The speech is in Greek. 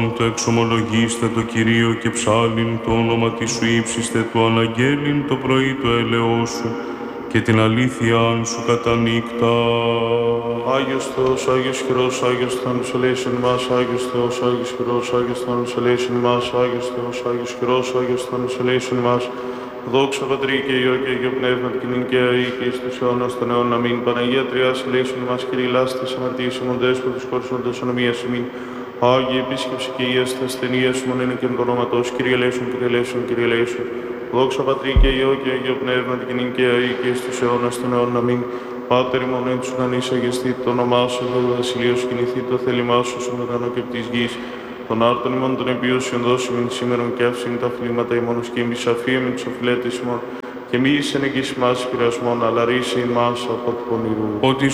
Το εξομολογήστε το Κυρίο και ψάλιν το όνομα της σου ύψιστε το αναγγέλιν το πρωί το έλεος σου και την αλήθειάν σου κατά νύκτα. Άγιος Θεός, Άγιος Χειρός, Άγιος Θάνος ελέησον ημάς, Άγιος Θεός, Άγιος Χειρός, Άγιος Θάνος ελέησον ημάς, Άγιος Θεός, Άγιος Χειρός, Άγιος Θάνος ελέησον ημάς. Δόξα Πατρί και Υιό και Αγίο Πνεύμα και νυν και αεί και εις τους αιώνας των αιώνων. Αμήν. Παναγία Τριάς ελέησον ημάς, Κύριε λάστης αμαρτίας ημών δέσποτος χωρισόντος ανομίας ημίν. Άγιε επίσκεψη και ίαστα ασθενείας ημών είναι και εν το ονόματος. Κύριε ελέησον, Κύριε ελέησον, Κύριε ελέησον. Δόξα Πατρί και Υιό και Αγίο Πνεύμα και νυν και αεί και εις τους αιώνας των αιώνων. Αμήν. Πάτερ ημών εν τους ουρανείς αγιαστεί το όνομά σου, το βασιλείο σου κινηθεί το θέλημά σου, στον ουρανό και της γης. Τον άρτον ημών των επιούσιων δώσιμην σήμερον και αύσιν τα φλήματα ημώνος και εμείς αφίεμιν τους οφειλέτες ημών. Και μη εις εν εγγύς μας πειρασμόν, αλλά ρίσε ημάς από του πονηρού.